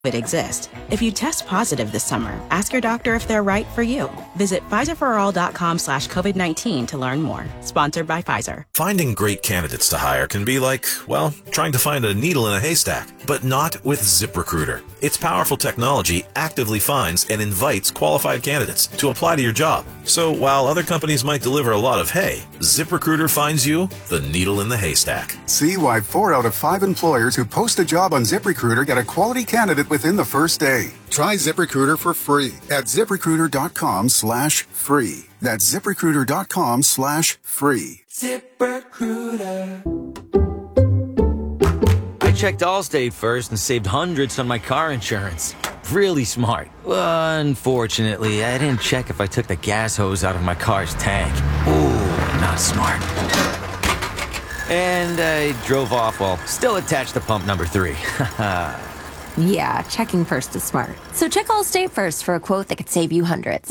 It exists. If you test positive this summer, ask your doctor if they're right for you. Visit Pfizerforall.com/COVID-19 to learn more. Sponsored by Pfizer. Finding great candidates to hire can be like, well, trying to find a needle in a haystack, but not with ZipRecruiter. Its powerful technology actively finds and invites qualified candidates to apply to your job. So while other companies might deliver a lot of hay, ZipRecruiter finds you the needle in the haystack. See why 4 out of 5 employers who post a job on ZipRecruiter get a quality candidate within the first day. Try ZipRecruiter for free at ZipRecruiter.com/free. That's ZipRecruiter.com/free. ZipRecruiter. I checked Allstate first and saved hundreds on my car insurance. Really smart. Unfortunately, I didn't check if I took the gas hose out of my car's tank. Ooh, not smart. And I drove off while still attached to pump number 3. Yeah, checking first is smart. So check Allstate first for a quote that could save you hundreds.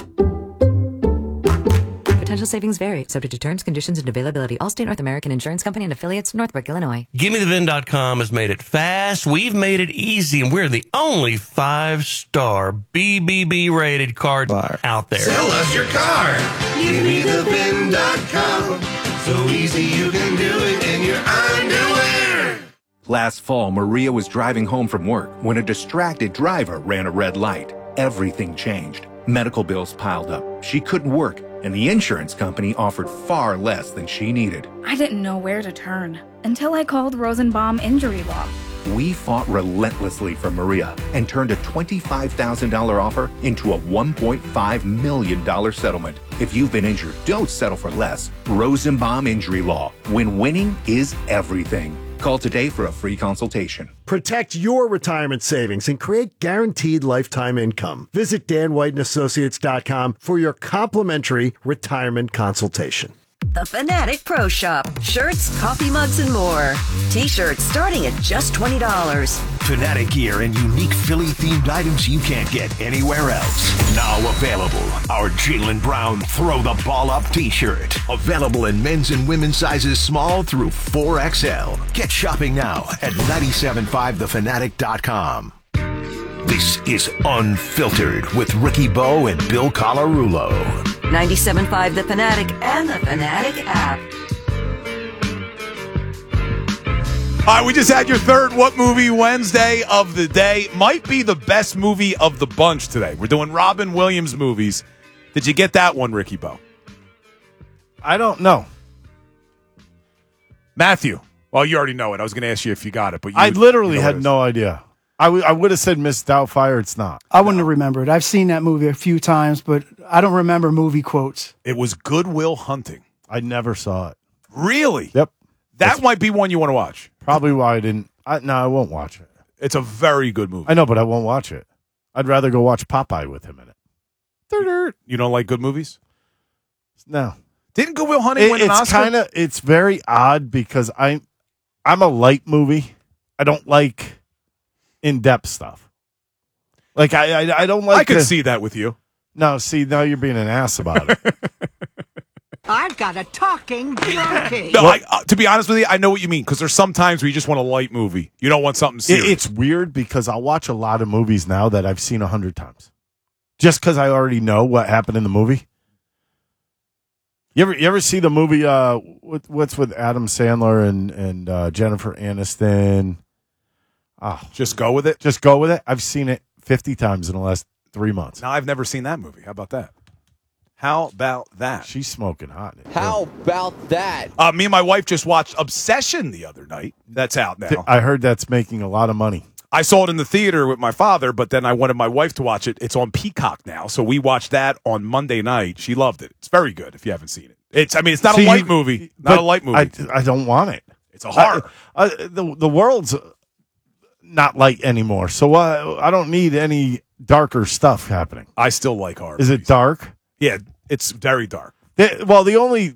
Potential savings vary, subject to terms, conditions, and availability. Allstate North American Insurance Company and affiliates, Northbrook, Illinois. GimmeTheVin.com has made it fast. We've made it easy, and we're the only 5-star BBB rated car bar out there. Sell us your car. GimmeTheVin.com. So easy you can do it in your underwear. Last fall, Maria was driving home from work when a distracted driver ran a red light. Everything changed. Medical bills piled up. She couldn't work, and the insurance company offered far less than she needed. I didn't know where to turn until I called Rosenbaum Injury Law. We fought relentlessly for Maria and turned a $25,000 offer into a $1.5 million settlement. If you've been injured, don't settle for less. Rosenbaum Injury Law. When winning is everything. Call today for a free consultation. Protect your retirement savings and create guaranteed lifetime income. Visit danwhiteandassociates.com for your complimentary retirement consultation. The Fanatic Pro Shop. Shirts, coffee mugs, and more. T-shirts starting at just $20. Fanatic gear and unique Philly-themed items you can't get anywhere else. Now available, our Jaylen Brown Throw the Ball Up t-shirt. Available in men's and women's sizes small through 4XL. Get shopping now at 975thefanatic.com. This is Unfiltered with Ricky Bo and Bill Colarulo. 97.5 The Fanatic and the Fanatic app. All right, we just had your third What Movie Wednesday of the day. Might be the best movie of the bunch today. We're doing Robin Williams movies. Did you get that one, Ricky Bo? I don't know. Matthew. Well, you already know it. I was going to ask you if you got it, but I literally had no idea. I would have said Miss Doubtfire. It's not. I wouldn't have remembered. I've seen that movie a few times, but I don't remember movie quotes. It was Good Will Hunting. I never saw it. Really? Yep. That might be one you want to watch. Probably why I didn't. No, I won't watch it. It's a very good movie. I know, but I won't watch it. I'd rather go watch Popeye with him in it. You don't like good movies? No. Didn't Good Will Hunting win an Oscar? It's very odd because I'm a light movie. I don't like in-depth stuff. Like I don't like. I could see that with you. No, see, now you're being an ass about it. I've got a talking donkey. No, to be honest with you, I know what you mean, because there's some times where you just want a light movie. You don't want something serious. It's weird because I'll watch a lot of movies now that I've seen 100 times. Just because I already know what happened in the movie. You ever see the movie, what's with Adam Sandler and Jennifer Aniston? Oh, Just Go With It? Just Go With It. I've seen it 50 times in the last 3 months. Now, I've never seen that movie. How about that? How about that? She's smoking hot. How about that? Me and my wife just watched Obsession the other night. That's out now. I heard that's making a lot of money. I saw it in the theater with my father, but then I wanted my wife to watch it. It's on Peacock now, so we watched that on Monday night. She loved it. It's very good if you haven't seen it. It's not a light movie. Not a light movie. I don't want it. It's a horror. The world's not light anymore, so I don't need any darker stuff happening. I still like horror. Is it dark? Yeah, it's very dark. The only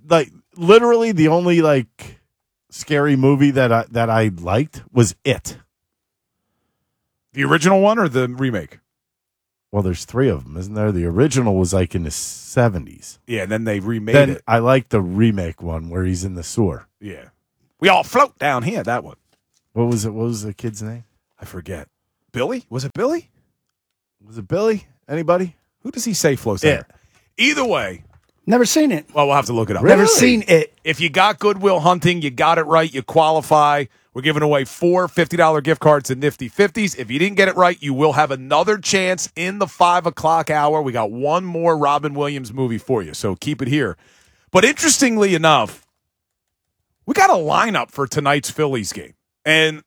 scary movie that I liked was It. The original one or the remake? Well, there's 3 of them, isn't there? The original was like in the 70s. Yeah, and then they remade it. I like the remake one where he's in the sewer. Yeah. We all float down here, that one. What was it? What was the kid's name? I forget. Billy? Was it Billy? Was it Billy? Anybody? Who does he say flows there? Either way. Never seen it. Well, we'll have to look it up. Never seen it. If you got Goodwill Hunting, you got it right, you qualify. We're giving away 4 $50 gift cards to Nifty 50s. If you didn't get it right, you will have another chance in the 5 o'clock hour. We got one more Robin Williams movie for you, so keep it here. But interestingly enough, we got a lineup for tonight's Phillies game. And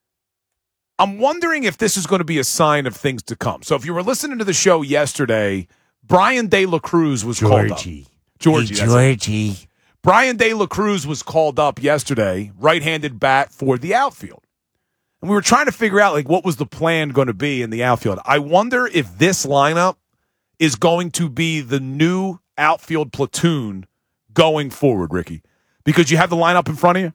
I'm wondering if this is going to be a sign of things to come. So if you were listening to the show yesterday, Brian De La Cruz was called up. Georgie. Brian De La Cruz was called up yesterday, right-handed bat for the outfield. And we were trying to figure out what was the plan going to be in the outfield. I wonder if this lineup is going to be the new outfield platoon going forward, Ricky. Because you have the lineup in front of you?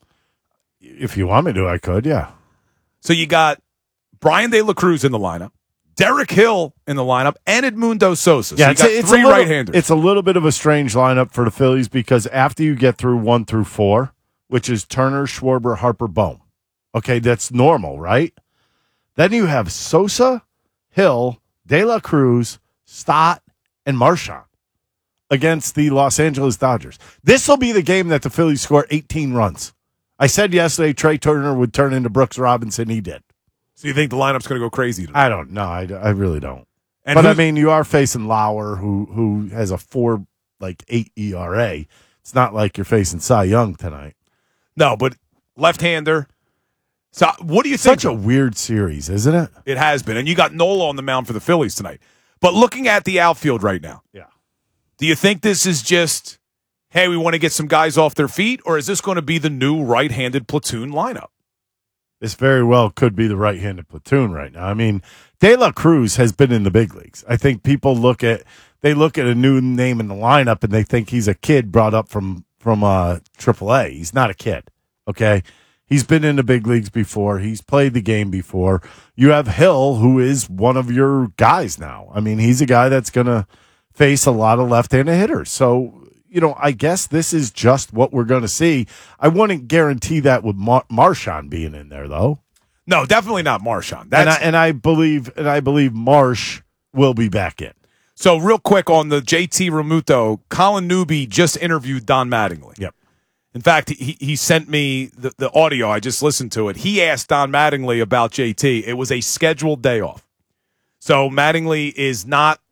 If you want me to, I could, yeah. So you got Brian De La Cruz in the lineup, Derek Hill in the lineup, and Edmundo Sosa. So Yeah, you got three right-handers. It's a little bit of a strange lineup for the Phillies because after you get through 1 through 4, which is Turner, Schwarber, Harper, Bohm. Okay, that's normal, right? Then you have Sosa, Hill, De La Cruz, Stott, and Marchand against the Los Angeles Dodgers. This will be the game that the Phillies score 18 runs. I said yesterday Trey Turner would turn into Brooks Robinson. He did. So you think the lineup's going to go crazy tonight? I don't know. I really don't. But I mean, you are facing Lauer, who has a 4.8 ERA. It's not like you're facing Cy Young tonight. No, but left-hander. So what do you think? Such a weird series, isn't it? It has been. And you got Nola on the mound for the Phillies tonight. But looking at the outfield right now, do you think this is just, hey, we want to get some guys off their feet, or is this going to be the new right-handed platoon lineup? This very well could be the right-handed platoon right now. I mean, De La Cruz has been in the big leagues. I think people look at a new name in the lineup and they think he's a kid brought up from AAA. He's not a kid, okay? He's been in the big leagues before. He's played the game before. You have Hill, who is one of your guys now. I mean, he's a guy that's going to face a lot of left-handed hitters. So, I guess this is just what we're going to see. I wouldn't guarantee that with Marchand being in there, though. No, definitely not Marchand. And I believe Marsh will be back in. So real quick on the JT Realmuto, Colin Newby just interviewed Don Mattingly. Yep. In fact, he sent me the audio. I just listened to it. He asked Don Mattingly about JT. It was a scheduled day off. So Mattingly is not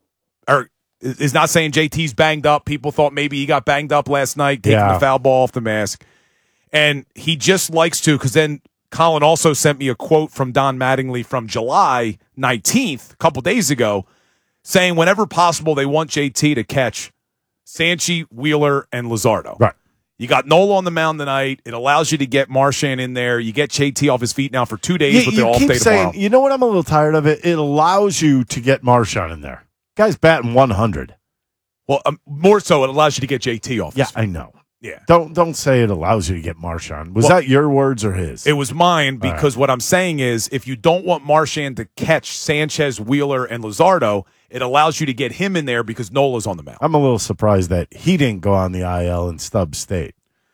saying JT's banged up. People thought maybe he got banged up last night, taking the foul ball off the mask. And he just likes to, because then Colin also sent me a quote from Don Mattingly from July 19th, a couple days ago, saying whenever possible they want JT to catch Sanchi, Wheeler, and Luzardo. Right. You got Nola on the mound tonight. It allows you to get Marchand in there. You get JT off his feet now for 2 days with the off day tomorrow. You know what? I'm a little tired of it. It allows you to get Marchand in there. Guy's batting 100. Well, more so, it allows you to get JT off. Yeah, I know. Yeah. Don't say it allows you to get Marchand. Was that your words or his? It was mine because what I'm saying is if you don't want Marchand to catch Sanchez, Wheeler, and Luzardo, it allows you to get him in there because Nola's on the mound. I'm a little surprised that he didn't go on the IL and Stubbs stayed.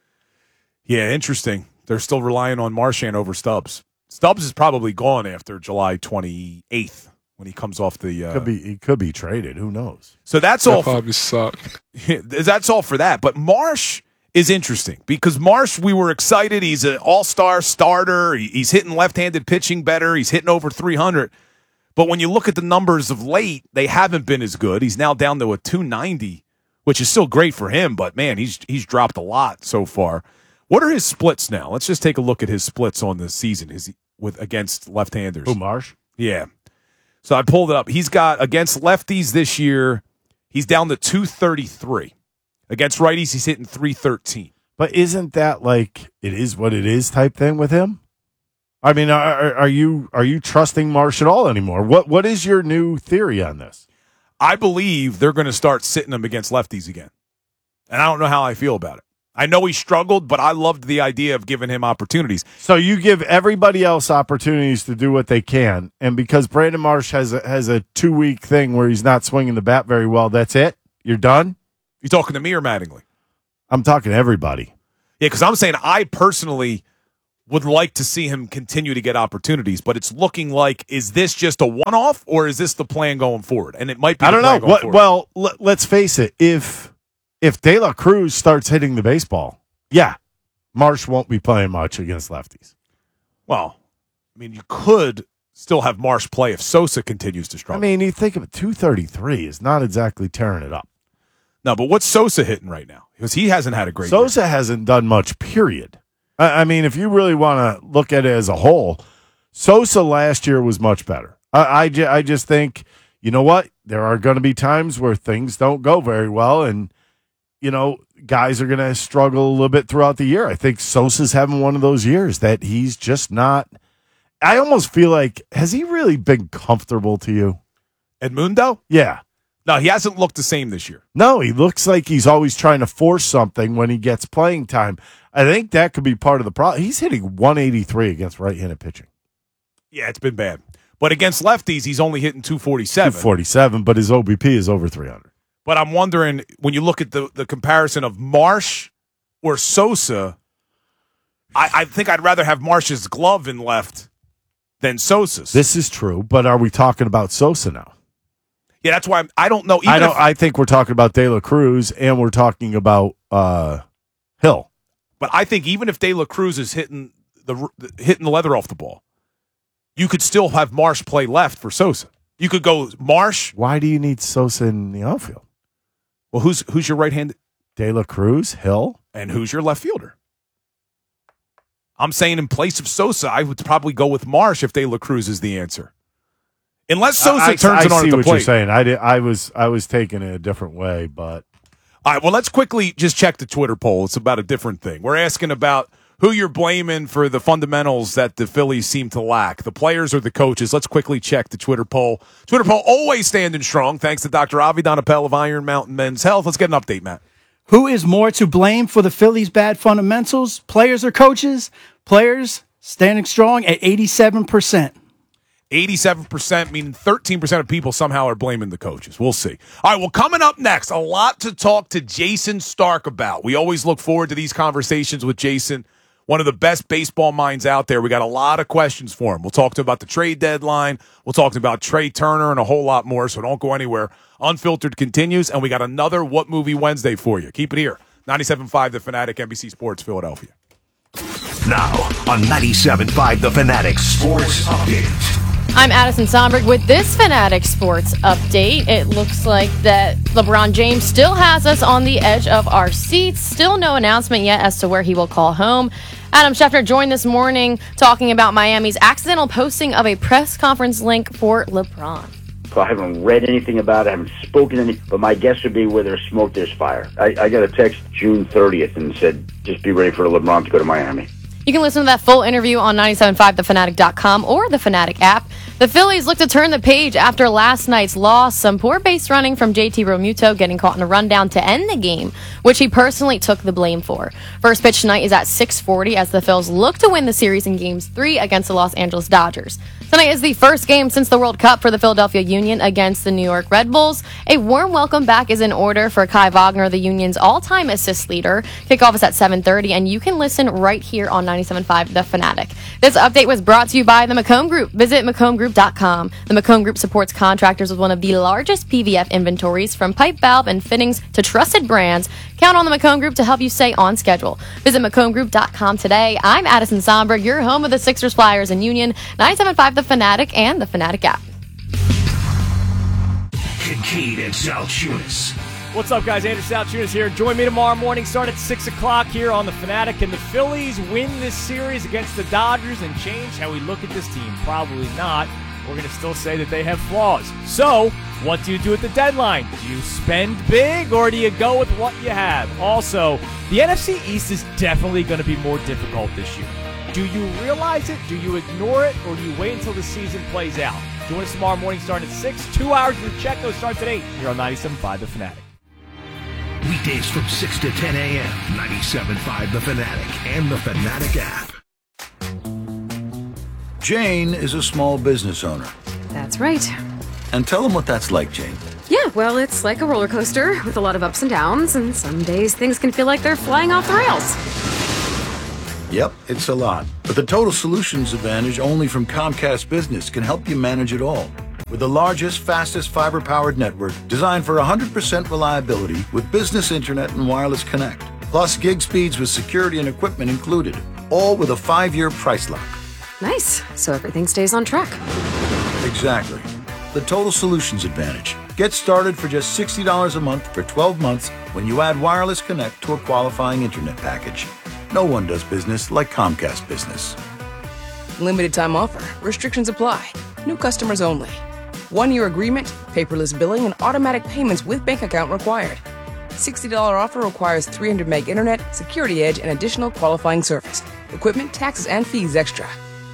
Yeah, interesting. They're still relying on Marchand over Stubbs. Stubbs is probably gone after July 28th. When he comes off the, he could be traded. Who knows? So that's all. Probably suck. That's all for that. But Marsh is interesting because Marsh, we were excited. He's an all-star starter. He's hitting left-handed pitching better. He's hitting over 300. But when you look at the numbers of late, they haven't been as good. He's now down to a 290, which is still great for him. But man, he's dropped a lot so far. What are his splits now? Let's just take a look at his splits on the season. Against left-handers? Who, Marsh? Yeah. So I pulled it up. He's got, against lefties this year, he's down to 233. Against righties, he's hitting 313. But isn't that like it is what it is type thing with him? I mean, are you trusting Marsh at all anymore? What is your new theory on this? I believe they're going to start sitting him against lefties again. And I don't know how I feel about it. I know he struggled, but I loved the idea of giving him opportunities. So you give everybody else opportunities to do what they can, and because Brandon Marsh has a 2-week thing where he's not swinging the bat very well, that's it? You're done? You talking to me or Mattingly? I'm talking to everybody. Yeah, because I'm saying I personally would like to see him continue to get opportunities, but it's looking like, is this just a one-off or is this the plan going forward? And it might be. I don't know. Well, let's face it. If De La Cruz starts hitting the baseball, yeah, Marsh won't be playing much against lefties. Well, I mean, you could still have Marsh play if Sosa continues to struggle. I mean, you think of it, 233 is not exactly tearing it up. No, but what's Sosa hitting right now? Because he hasn't had a great Sosa year. hasn't done much, period. I mean, if you really want to look at it as a whole, Sosa last year was much better. I just think, you know what? There are going to be times where things don't go very well, and, you know, guys are going to struggle a little bit throughout the year. I think Sosa's having one of those years that he's just not. I almost feel like, has he really been comfortable to you? Edmundo? Yeah. No, he hasn't looked the same this year. No, he looks like he's always trying to force something when he gets playing time. I think that could be part of the problem. He's hitting 183 against right-handed pitching. Yeah, it's been bad. But against lefties, he's only hitting 247. 247, but his OBP is over 300. But I'm wondering, when you look at the comparison of Marsh or Sosa, I think I'd rather have Marsh's glove in left than Sosa's. This is true, but are we talking about Sosa now? Yeah, that's why I don't know. I think we're talking about De La Cruz, and we're talking about Hill. But I think even if De La Cruz is hitting the leather off the ball, you could still have Marsh play left for Sosa. You could go Marsh. Why do you need Sosa in the outfield? Well, who's your right-handed? De La Cruz, Hill. And who's your left fielder? I'm saying in place of Sosa, I would probably go with Marsh if De La Cruz is the answer. Unless Sosa turns it on at the plate. I see what you're saying. I was taking it a different way, but. All right, well, let's quickly just check the Twitter poll. It's about a different thing. We're asking about who you're blaming for the fundamentals that the Phillies seem to lack, the players or the coaches. Let's quickly check the Twitter poll. Twitter poll always standing strong, thanks to Dr. Avi Donapel of Iron Mountain Men's Health. Let's get an update, Matt. Who is more to blame for the Phillies' bad fundamentals, players or coaches? Players standing strong at 87%. 87%, meaning 13% of people somehow are blaming the coaches. We'll see. All right, well, coming up next, a lot to talk to Jayson Stark about. We always look forward to these conversations with Jayson, one of the best baseball minds out there. We got a lot of questions for him. We'll talk to him about the trade deadline. We'll talk to him about Trey Turner and a whole lot more, so don't go anywhere. Unfiltered continues, and we got another What Movie Wednesday for you. Keep it here. 97.5 The Fanatic, NBC Sports, Philadelphia. Now, on 97.5 The Fanatic Sports Update. I'm Addison Somberg with this Fanatic Sports Update. It looks like that LeBron James still has us on the edge of our seats. Still no announcement yet as to where he will call home. Adam Schefter joined this morning talking about Miami's accidental posting of a press conference link for LeBron. So I haven't read anything about it. I haven't spoken any, but my guess would be where there's smoke, there's fire. I got a text June 30th and said, just be ready for LeBron to go to Miami. You can listen to that full interview on 975thefanatic.com or the Fanatic app. The Phillies look to turn the page after last night's loss. Some poor base running from JT Realmuto getting caught in a rundown to end the game, which he personally took the blame for. First pitch tonight is at 6:40 as the Phils look to win the series in Games 3 against the Los Angeles Dodgers. Tonight is the first game since the World Cup for the Philadelphia Union against the New York Red Bulls. A warm welcome back is in order for Kai Wagner, the Union's all-time assist leader. Kickoff is at 7:30, and you can listen right here on 97.5 The Fanatic. This update was brought to you by the McComb Group. Visit McCombGroup.com. The McComb Group supports contractors with one of the largest PVF inventories, from pipe, valve, and fittings to trusted brands. Count on the McComb Group to help you stay on schedule. Visit McCombGroup.com today. I'm Addison Somberg, your home of the Sixers, Flyers, and Union. 97.5 The Fanatic and the Fanatic app. Kincaid and Salchunas. What's up, guys? Andrew Salchunas here. Join me tomorrow morning. Start at 6 o'clock here on the Fanatic. And the Phillies win this series against the Dodgers and change how we look at this team? Probably not. We're going to still say that they have flaws. So, what do you do at the deadline? Do you spend big or do you go with what you have? Also, the NFC East is definitely going to be more difficult this year. Do you realize it? Do you ignore it? Or do you wait until the season plays out? Join us tomorrow morning starting at 6. 2 hours of the check. Those starts at 8 here on 97.5 The Fanatic. Weekdays from 6 to 10 a.m. 97.5 The Fanatic and the Fanatic app. Jane is a small business owner. That's right. And tell them what that's like, Jane. Yeah, well, it's like a roller coaster with a lot of ups and downs, and some days things can feel like they're flying off the rails. Yep, it's a lot. But the Total Solutions Advantage only from Comcast Business can help you manage it all. With the largest, fastest fiber-powered network designed for 100% reliability with business internet and wireless connect. Plus gig speeds with security and equipment included. All with a 5-year price lock. Nice. So everything stays on track. Exactly. The Total Solutions Advantage. Get started for just $60 a month for 12 months when you add Wireless Connect to a qualifying internet package. No one does business like Comcast Business. Limited time offer. Restrictions apply. New customers only. 1-year agreement, paperless billing, and automatic payments with bank account required. $60 offer requires 300 meg internet, security edge, and additional qualifying service. Equipment, taxes, and fees extra.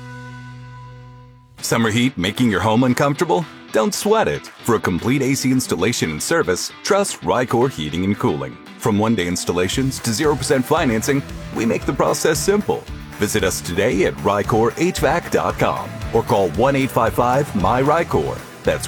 Summer heat making your home uncomfortable? Don't sweat it. For a complete AC installation and service, trust Rycor Heating and Cooling. From one-day installations to 0% financing, we make the process simple. Visit us today at RycorHVAC.com or call 1-855-MY-RYCOR. That's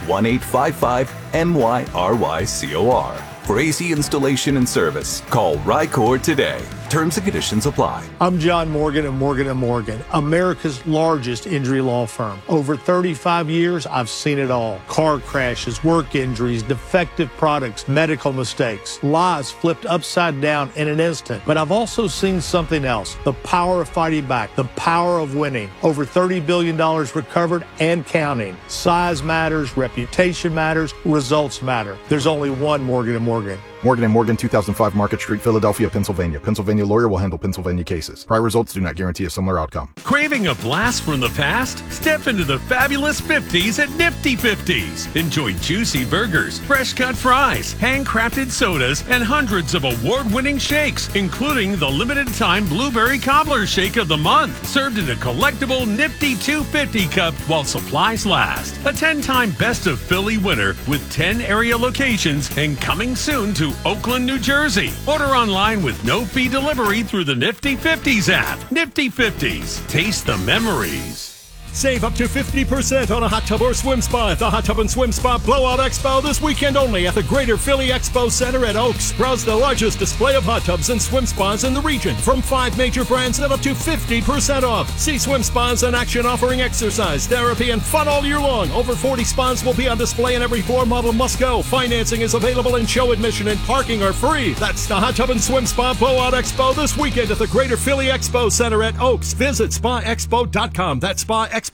1-855-MYRYCOR. For AC installation and service, call Rycor today. Terms and conditions apply. I'm John Morgan of Morgan & Morgan, America's largest injury law firm. Over 35 years, I've seen it all. Car crashes, work injuries, defective products, medical mistakes, lives flipped upside down in an instant. But I've also seen something else, the power of fighting back, the power of winning. Over $30 billion recovered and counting. Size matters, reputation matters, results matter. There's only one Morgan & Morgan. Morgan & Morgan, 2005 Market Street, Philadelphia, Pennsylvania. Pennsylvania lawyer will handle Pennsylvania cases. Prior results do not guarantee a similar outcome. Craving a blast from the past? Step into the fabulous 50s at Nifty 50s. Enjoy juicy burgers, fresh-cut fries, handcrafted sodas, and hundreds of award-winning shakes, including the limited-time Blueberry Cobbler Shake of the Month, served in a collectible Nifty 250 cup while supplies last. A 10-time Best of Philly winner with 10 area locations and coming soon to Oakland, New Jersey. Order online with no fee delivery through the Nifty 50s app. Nifty 50s. Taste the memories. Save up to 50% on a hot tub or swim spa at the Hot Tub and Swim Spa Blowout Expo this weekend only at the Greater Philly Expo Center at Oaks. Browse the largest display of hot tubs and swim spas in the region from 5 major brands at up to 50% off. See swim spas in action offering exercise, therapy, and fun all year long. Over 40 spas will be on display and every floor model must go. Financing is available and show admission and parking are free. That's the Hot Tub and Swim Spa Blowout Expo this weekend at the Greater Philly Expo Center at Oaks. Visit spaexpo.com. That's spaexpo.com.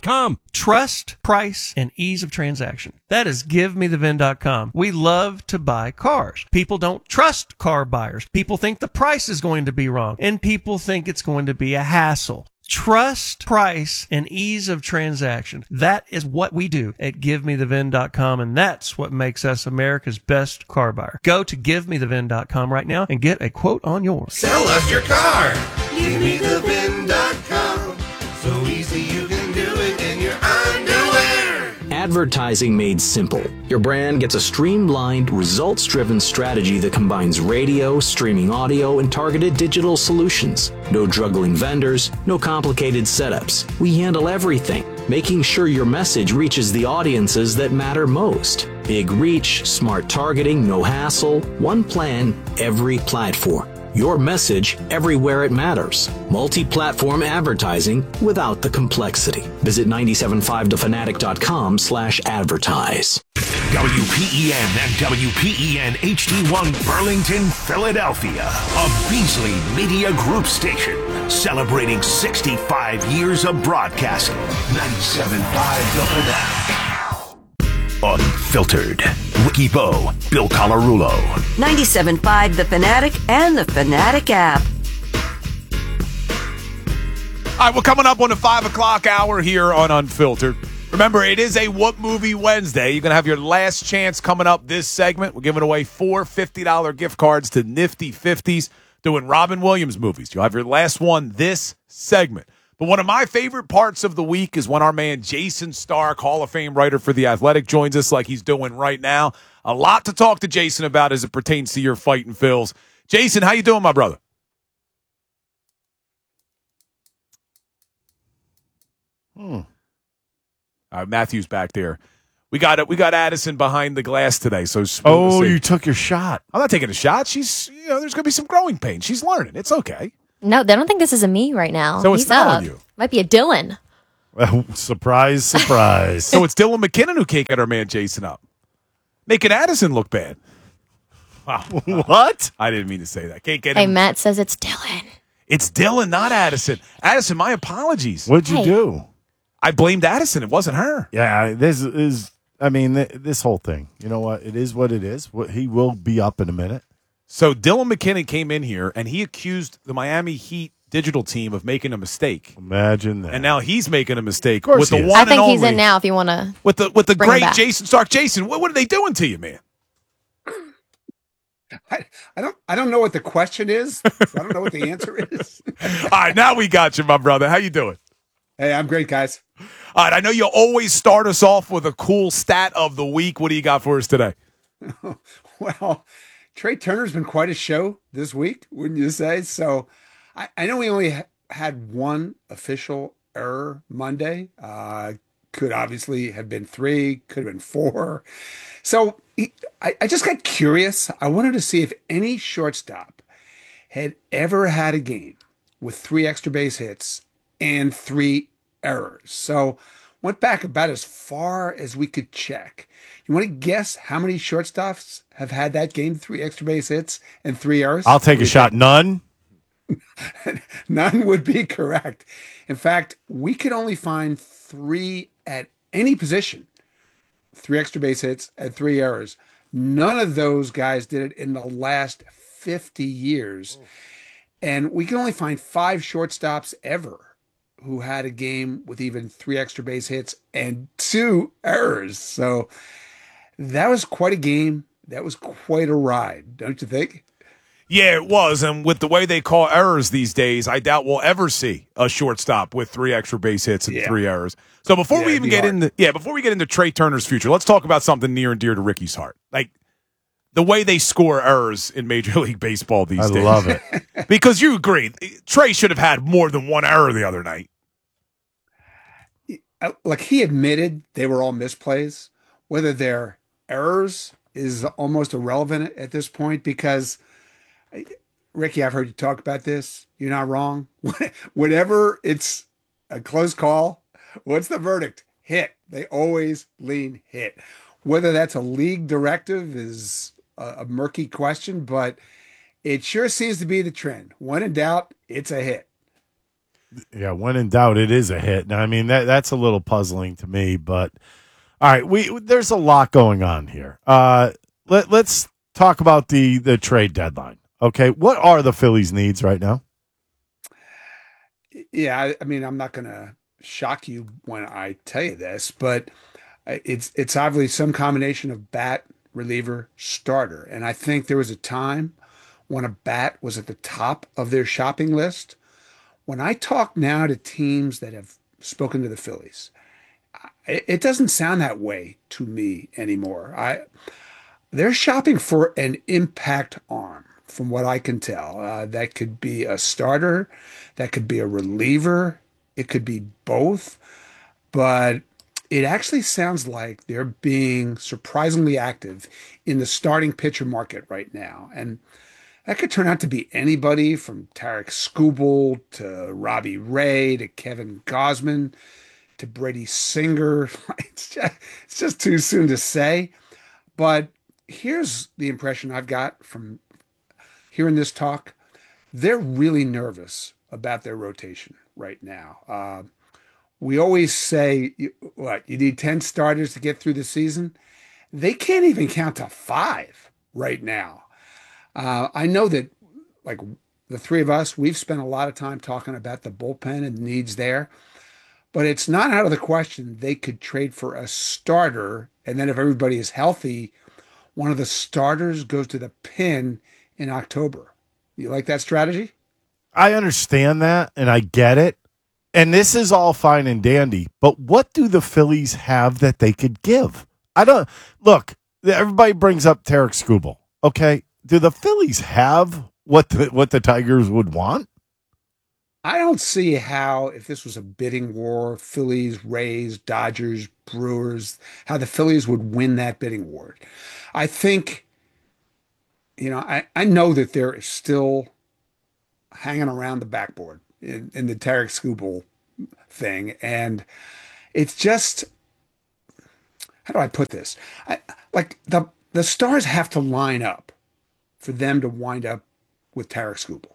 Trust, price, and ease of transaction. That is GiveMeTheVin.com. We love to buy cars. People don't trust car buyers. People think the price is going to be wrong, and people think it's going to be a hassle. Trust, price, and ease of transaction. That is what we do at GiveMeTheVin.com, and that's what makes us America's best car buyer. Go to GiveMeTheVin.com right now and get a quote on yours. Sell us your car. GiveMeTheVin.com. So easy you can do it in your underwear. Advertising made simple. Your brand gets a streamlined, results-driven strategy that combines radio, streaming audio, and targeted digital solutions. No juggling vendors, no complicated setups. We handle everything, making sure your message reaches the audiences that matter most. Big reach, smart targeting, no hassle, one plan, every platform. Your message everywhere it matters. Multi-platform advertising without the complexity. Visit 975thefanatic.com/advertise. WPEN and WPEN HD1 Burlington, Philadelphia. A Beasley Media Group station celebrating 65 years of broadcasting. 97.5 The Fanatic. Unfiltered. Ricky Bo, Bill Colarulo. 97.5 The Fanatic and the Fanatic app. All right, we're coming up on the 5 o'clock hour here on Unfiltered. Remember, it is a What Movie Wednesday. You're going to have your last chance coming up this segment. We're giving away 4 $50 gift cards to Nifty 50s, doing Robin Williams movies. You'll have your last one this segment. But one of my favorite parts of the week is when our man Jason Stark, Hall of Fame writer for The Athletic, joins us like he's doing right now. A lot to talk to Jason about as it pertains to your Fightin' Phils. Jason, how you doing, my brother? All right, Matthew's back there. We got Addison behind the glass today. So you took your shot. I'm not taking a shot. She's, there's going to be some growing pains. She's learning. It's okay. No, they don't think this is a me right now. So it's He's not up. on you. Might be a Dylan. Well, surprise, surprise. So it's Dylan McKinnon who can't get our man Jason up. Making Addison look bad. Wow. What? I didn't mean to say that. Can't get Hey, him. Matt says it's Dylan. It's Dylan, not Addison. Addison, my apologies. What'd you do? I blamed Addison. It wasn't her. Yeah, this is, this whole thing. You know what? It is what it is. He will be up in a minute. So Dylan McKinnon came in here, and he accused the Miami Heat digital team of making a mistake. Imagine that. And now he's making a mistake course with the he is. one I think and he's only, in now if you want to. with the bring him great back. Jason Stark. Jason, what are they doing to you, man? I don't know what the question is. I don't know what the answer is. All right, now we got you, my brother. How you doing? Hey, I'm great, guys. All right, I know you always start us off with a cool stat of the week. What do you got for us today? Well, Trey Turner's been quite a show this week, wouldn't you say? So I know we only had one official error Monday. Could obviously have been 3, could have been 4. So I just got curious. I wanted to see if any shortstop had ever had a game with 3 extra base hits and 3 errors. So went back about as far as we could check. You want to guess how many shortstops have had that game, 3 extra base hits and 3 errors? I'll take a shot. None? None would be correct. In fact, we could only find 3 at any position. 3 extra base hits and 3 errors. None of those guys did it in the last 50 years. And we can only find 5 shortstops ever who had a game with even 3 extra base hits and 2 errors. So that was quite a game. That was quite a ride, don't you think? Yeah, it was. And with the way they call errors these days, I doubt we'll ever see a shortstop with 3 extra base hits and 3 errors. So before we even get into Trey Turner's future, let's talk about something near and dear to Ricky's heart. Like the way they score errors in Major League Baseball these days. I love it. Because you agree, Trey should have had more than 1 error the other night. Like he admitted they were all misplays. Whether they're errors is almost irrelevant at this point because, Ricky, I've heard you talk about this. You're not wrong. Whenever it's a close call, what's the verdict? Hit. They always lean hit. Whether that's a league directive is a murky question, but it sure seems to be the trend. When in doubt, it's a hit. Yeah, when in doubt, it is a hit. Now, I mean, that's a little puzzling to me, but all right, there's a lot going on here. Let's talk about the trade deadline. Okay, what are the Phillies' needs right now? Yeah, I mean, I'm not going to shock you when I tell you this, but it's obviously some combination of bat, reliever, starter. And I think there was a time when a bat was at the top of their shopping list. When I talk now to teams that have spoken to the Phillies, it doesn't sound that way to me anymore. They're shopping for an impact arm, from what I can tell. That could be a starter, that could be a reliever, it could be both. But it actually sounds like they're being surprisingly active in the starting pitcher market right now. And that could turn out to be anybody from Tarek Skubal to Robbie Ray to Kevin Gausman to Brady Singer. It's just too soon to say. But here's the impression I've got from hearing this talk. They're really nervous about their rotation right now. We always say, you need 10 starters to get through the season? They can't even count to 5 right now. I know that, like the 3 of us, we've spent a lot of time talking about the bullpen and needs there, but it's not out of the question they could trade for a starter, and then if everybody is healthy, one of the starters goes to the pen in October. You like that strategy? I understand that, and I get it. And this is all fine and dandy, but what do the Phillies have that they could give? Look, everybody brings up Tarek Skubal. Okay. Do the Phillies have what the Tigers would want? I don't see how, if this was a bidding war, Phillies, Rays, Dodgers, Brewers, how the Phillies would win that bidding war. I think, I know that there is still hanging around the backboard in the Tarek Skubal thing. And it's just, how do I put this? Like the stars have to line up for them to wind up with Tarek Skubal.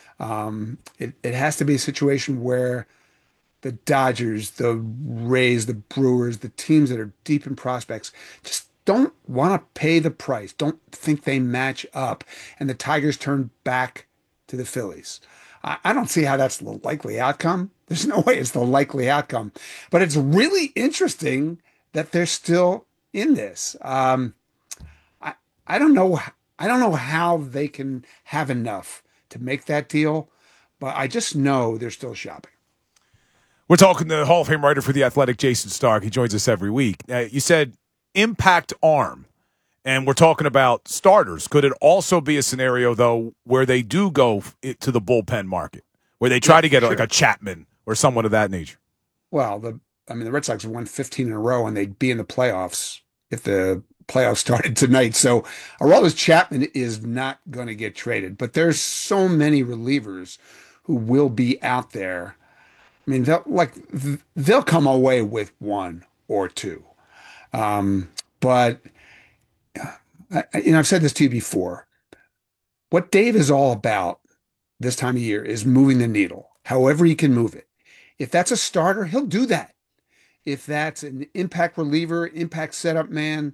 It has to be a situation where the Dodgers, the Rays, the Brewers, the teams that are deep in prospects just don't want to pay the price, don't think they match up, and the Tigers turn back to the Phillies. I don't see how that's the likely outcome. There's no way it's the likely outcome, but it's really interesting that they're still in this. I don't know. I don't know how they can have enough to make that deal, but I just know they're still shopping. We're talking to the Hall of Fame writer for The Athletic, Jason Stark. He joins us every week. You said impact arm, and we're talking about starters. Could it also be a scenario, though, where they do go to the bullpen market, where they try to get like a Chapman or someone of that nature? Well, the Red Sox have won 15 in a row, and they'd be in the playoffs if the playoffs started tonight. So Aroldis Chapman is not going to get traded, but there's so many relievers who will be out there. I mean, they'll come away with one or two. But I've said this to you before. What Dave is all about this time of year is moving the needle, however he can move it. If that's a starter, he'll do that. If that's an impact reliever, impact setup man,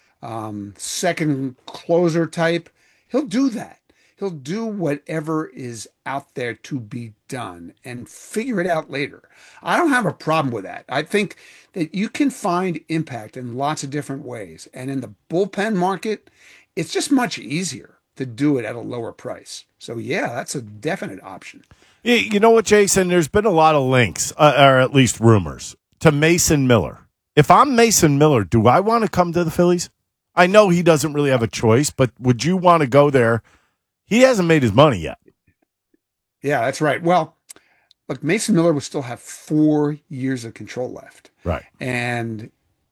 second closer type, he'll do that. He'll do whatever is out there to be done and figure it out later. I don't have a problem with that. I think that you can find impact in lots of different ways. And in the bullpen market, it's just much easier to do it at a lower price. So, yeah, that's a definite option. You know what, Jason? There's been a lot of links, or at least rumors, to Mason Miller. If I'm Mason Miller, do I want to come to the Phillies? I know he doesn't really have a choice, but would you want to go there? He hasn't made his money yet. Yeah, that's right. Well, look, Mason Miller will still have 4 years of control left. Right. And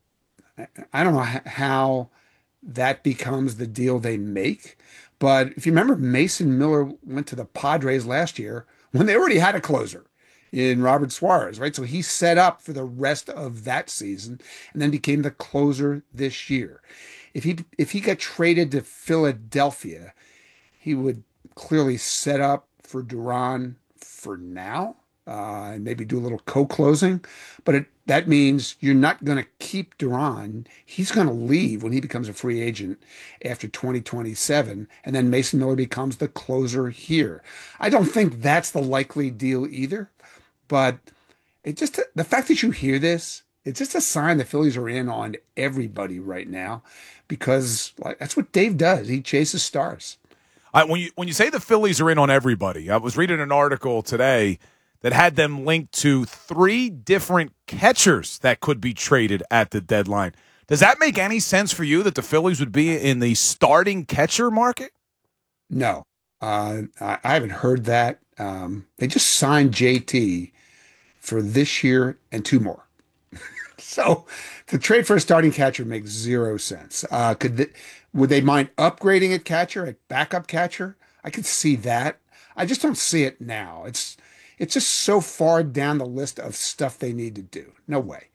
I don't know how that becomes the deal they make. But if you remember, Mason Miller went to the Padres last year when they already had a closer in Robert Suarez, right? So he set up for the rest of that season and then became the closer this year. If he got traded to Philadelphia, he would clearly set up for Duran for now and maybe do a little co-closing. But that means you're not going to keep Duran. He's going to leave when he becomes a free agent after 2027. And then Mason Miller becomes the closer here. I don't think that's the likely deal either. But the fact that you hear this, it's just a sign the Phillies are in on everybody right now because that's what Dave does. He chases stars. When you say the Phillies are in on everybody, I was reading an article today that had them linked to 3 different catchers that could be traded at the deadline. Does that make any sense for you that the Phillies would be in the starting catcher market? No, I haven't heard that. They just signed JT for this year and 2 more. So the trade for a starting catcher makes 0 sense. Would they mind upgrading at catcher, at backup catcher? I could see that. I just don't see it now. It's just so far down the list of stuff they need to do. No way.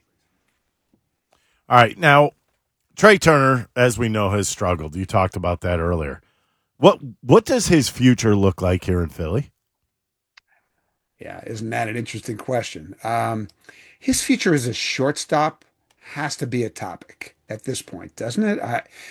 All right. Now, Trey Turner, as we know, has struggled. You talked about that earlier. What does his future look like here in Philly? Yeah, isn't that an interesting question? His future as a shortstop has to be a topic at this point, doesn't it?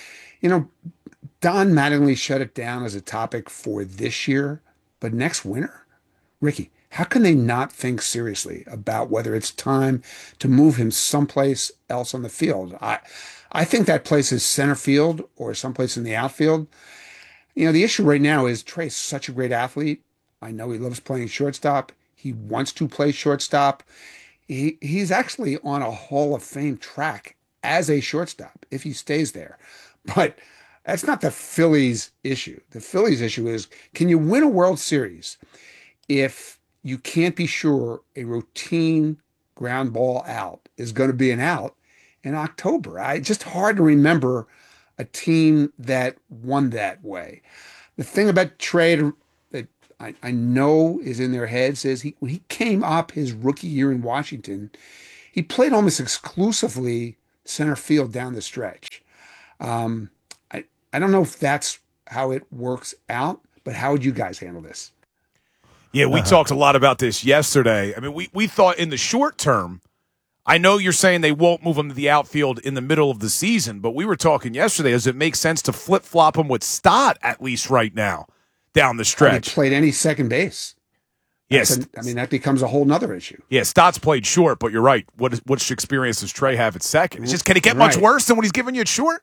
Don Mattingly shut it down as a topic for this year, but next winter, Ricky, how can they not think seriously about whether it's time to move him someplace else on the field? I think that place is center field or someplace in the outfield. The issue right now is Trey's such a great athlete. I know he loves playing shortstop. He wants to play shortstop. He's actually on a Hall of Fame track as a shortstop if he stays there. But that's not the Phillies' issue. The Phillies' issue is, can you win a World Series if you can't be sure a routine ground ball out is going to be an out in October? It's just hard to remember a team that won that way. The thing about Trey that I know is in their heads is when he came up his rookie year in Washington, he played almost exclusively center field down the stretch. I don't know if that's how it works out, but how would you guys handle this? Yeah, we talked a lot about this yesterday. I mean, we thought in the short term, I know you're saying they won't move him to the outfield in the middle of the season, but we were talking yesterday, does it make sense to flip-flop him with Stott at least right now down the stretch? He played any second base. Yes. That becomes a whole nother issue. Yeah, Stott's played short, but you're right. What experience does Trey have at second? It's just, can it get much worse than what he's giving you at short?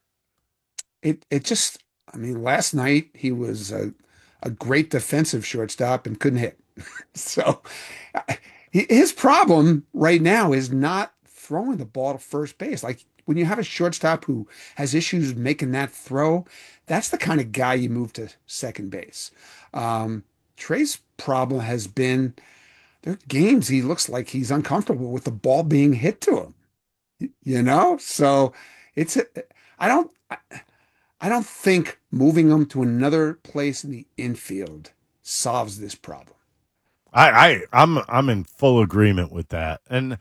Last night he was a great defensive shortstop and couldn't hit. So his problem right now is not throwing the ball to first base. Like when you have a shortstop who has issues making that throw, that's the kind of guy you move to second base. Trey's problem has been there are games he looks like he's uncomfortable with the ball being hit to him. So I don't think moving him to another place in the infield solves this problem. I'm in full agreement with that. And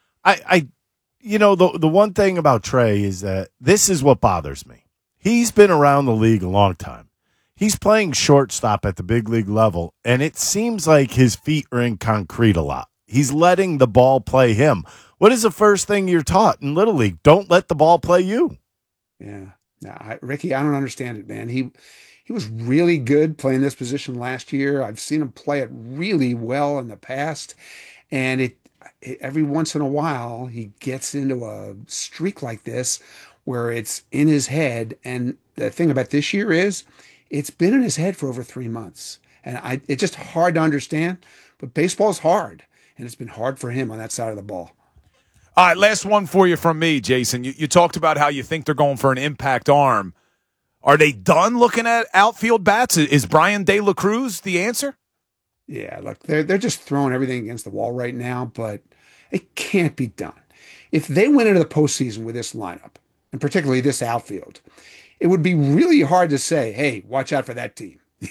the one thing about Trey is that this is what bothers me. He's been around the league a long time. He's playing shortstop at the big league level, and it seems like his feet are in concrete a lot. He's letting the ball play him. What is the first thing you're taught in Little League? Don't let the ball play you. Yeah. Ricky, I don't understand it, man. He was really good playing this position last year. I've seen him play it really well in the past, and every once in a while he gets into a streak like this where it's in his head. And the thing about this year is it's been in his head for over 3 months, and it's just hard to understand. But baseball's hard, and it's been hard for him on that side of the ball. All right, last one for you from me, Jason. You talked about how you think they're going for an impact arm. Are they done looking at outfield bats? Is Brian De La Cruz the answer? Yeah, look, they're just throwing everything against the wall right now, but it can't be done. If they went into the postseason with this lineup, and particularly this outfield, it would be really hard to say, hey, watch out for that team. If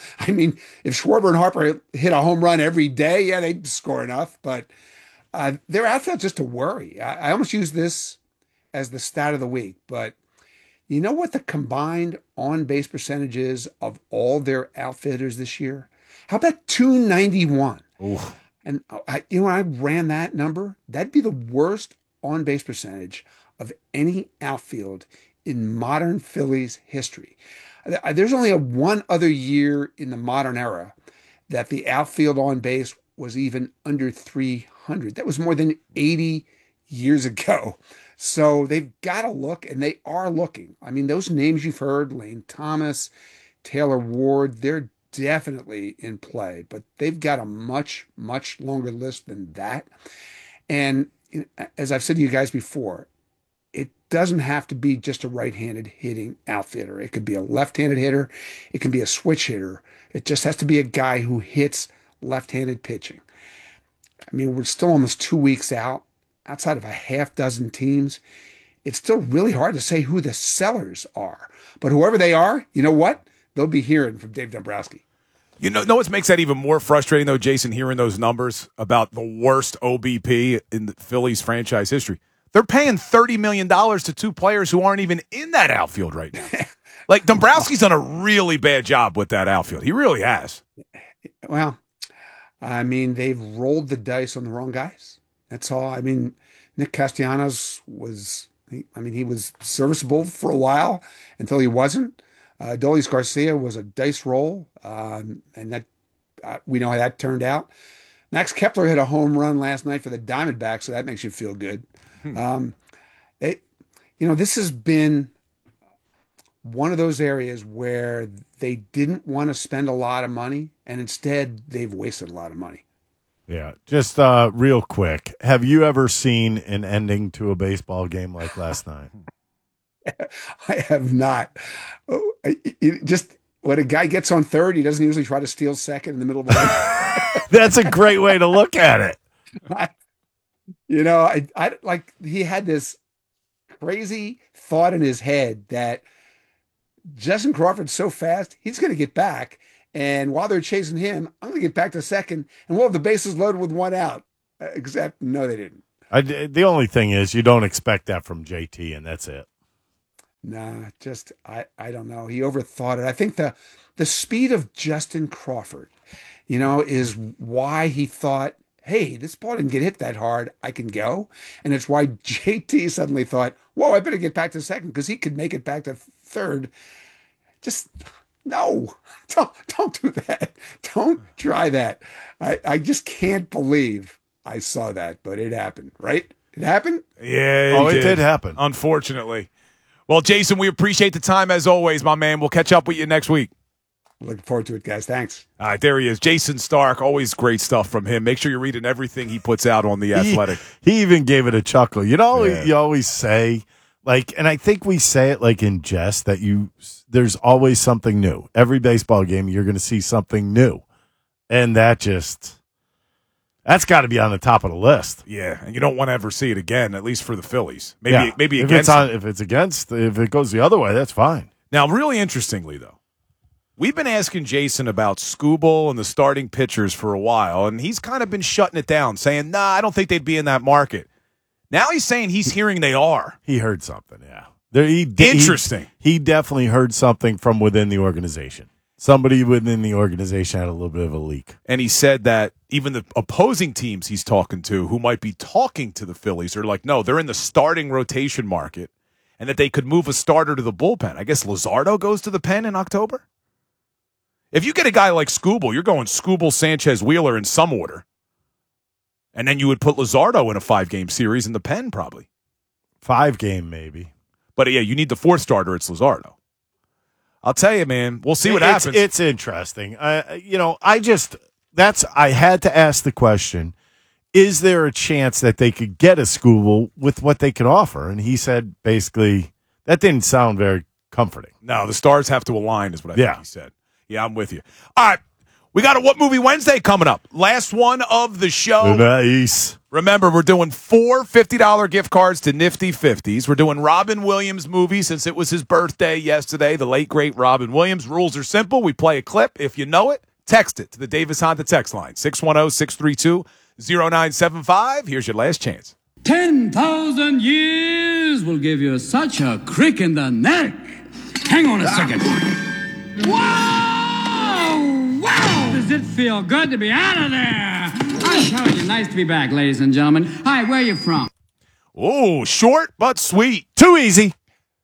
Schwarber and Harper hit a home run every day, yeah, they'd score enough, but their outfield's just a worry. I almost use this as the stat of the week, but you know what the combined on-base percentage is of all their outfielders this year? How about 291? Oof. And when I ran that number, that'd be the worst on-base percentage of any outfield in modern Phillies history. There's only one other year in the modern era that the outfield on base was even under 300. That was more than 80 years ago. So they've got to look, and they are looking. Those names you've heard, Lane Thomas, Taylor Ward, they're definitely in play, but they've got a much, much longer list than that. And as I've said to you guys before, it doesn't have to be just a right-handed hitting outfielder. It could be a left-handed hitter. It can be a switch hitter. It just has to be a guy who hits left-handed pitching. We're still almost 2 weeks out. Outside of a half dozen teams, it's still really hard to say who the sellers are. But whoever they are, you know what? They'll be hearing from Dave Dombrowski. You know what makes that even more frustrating, though, Jason, hearing those numbers about the worst OBP in the Phillies franchise history? They're paying $30 million to two players who aren't even in that outfield right now. Like, Dombrowski's done a really bad job with that outfield. He really has. Well, they've rolled the dice on the wrong guys. That's all. Nick Castellanos was, he was serviceable for a while until he wasn't. Adolis Garcia was a dice roll, and that we know how that turned out. Max Kepler hit a home run last night for the Diamondbacks, so that makes you feel good. This has been one of those areas where they didn't want to spend a lot of money, and instead they've wasted a lot of money. Yeah, just real quick. Have you ever seen an ending to a baseball game like last night? I have not. Just when a guy gets on third, he doesn't usually try to steal second in the middle of the game. That's a great way to look at it. I like he had this crazy thought in his head that Justin Crawford's so fast, he's going to get back. And while they're chasing him, I'm going to get back to second, and we'll have the bases loaded with one out. Except, no, they didn't. The only thing is you don't expect that from JT, and that's it. Nah, just I don't know. He overthought it. I think the speed of Justin Crawford, is why he thought, hey, this ball didn't get hit that hard. I can go. And it's why JT suddenly thought, whoa, I better get back to second because he could make it back to third. Just no, don't do that. Don't try that. I just can't believe I saw that, but it happened, right? It happened? Yeah. It did happen. Unfortunately. Well, Jason, we appreciate the time as always, my man. We'll catch up with you next week. Looking forward to it, guys. Thanks. All right, there he is. Jason Stark. Always great stuff from him. Make sure you're reading everything he puts out on The Athletic. He even gave it a chuckle. You always say, and I think we say it like in jest, that there's always something new. Every baseball game, you're going to see something new. And that's got to be on the top of the list. Yeah, and you don't want to ever see it again, at least for the Phillies. Maybe if against. If it goes the other way, that's fine. Now, really interestingly, though, we've been asking Jason about Skubal and the starting pitchers for a while, and he's kind of been shutting it down, saying, nah, I don't think they'd be in that market. Now he's saying he's hearing they are. He heard something, yeah. Interesting. He definitely heard something from within the organization. Somebody within the organization had a little bit of a leak. And he said that even the opposing teams he's talking to who might be talking to the Phillies are like, no, they're in the starting rotation market, and that they could move a starter to the bullpen. I guess Luzardo goes to the pen in October? If you get a guy like Skubal, you're going Skubal, Sanchez, Wheeler in some order. And then you would put Luzardo in a 5-game series in the pen probably. 5-game maybe. But, yeah, you need the fourth starter. It's Luzardo. I'll tell you, man. We'll see what happens. It's interesting. I had to ask the question, is there a chance that they could get a Skubal with what they could offer? And he said, basically, that didn't sound very comforting. No, the stars have to align is what I think he said. Yeah, I'm with you. All right. We got a What Movie Wednesday coming up. Last one of the show. Nice. Remember, we're doing 4 $50 gift cards to Nifty 50s. We're doing Robin Williams movie since it was his birthday yesterday, the late, great Robin Williams. Rules are simple. We play a clip. If you know it, text it to the Davis Honda text line, 610-632-0975. Here's your last chance. 10,000 years will give you such a crick in the neck. Hang on a second. Wow! Wow! Does it feel good to be out of there? I tell you, nice to be back, ladies and gentlemen. Hi, where are you from? Oh, short but sweet. Too easy.